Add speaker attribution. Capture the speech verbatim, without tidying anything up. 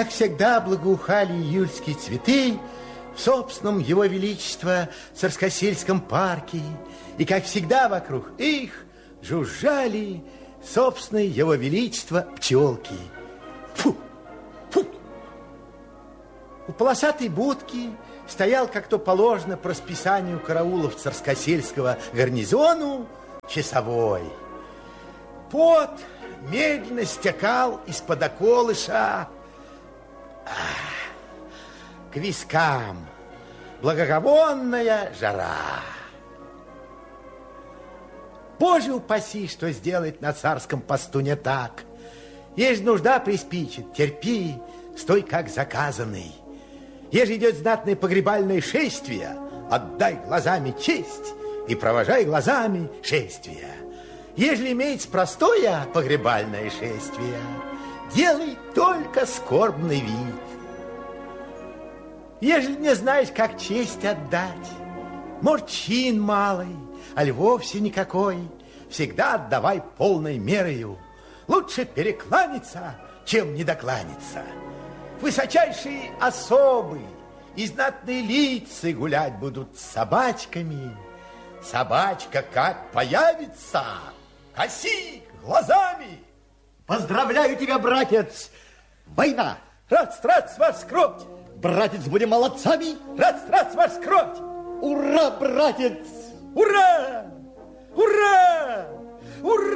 Speaker 1: как всегда, благоухали июльские цветы в собственном Его Величества Царскосельском парке. И, как всегда, вокруг их жужжали собственные Его Величества пчелки. Фу! Фу! У полосатой будки стоял, как то положено по расписанию караулов Царскосельского гарнизону, часовой. Пот медленно стекал из-под околыша к вискам. Благоговонная жара. Боже упаси, что сделать на царском посту не так. Есть нужда приспичит, терпи, стой как заказанный. Еже идет знатное погребальное шествие, отдай глазами честь и провожай глазами шествие. Ежели имеется простое погребальное шествие, делай только скорбный вид. Ежели не знаешь, как честь отдать, может, чин малый, аль вовсе никакой, всегда отдавай полной мерою. Лучше перекланяться, чем недокланяться. Высочайшие особы и знатные лица гулять будут с собачками. Собачка как появится, коси глазами.
Speaker 2: Поздравляю тебя, братец! Война!
Speaker 1: Рад, рад, ваш скромь!
Speaker 2: Братец, будем молодцами!
Speaker 1: Рад, рад, ваш скромь!
Speaker 2: Ура, братец!
Speaker 1: Ура! Ура! Ура!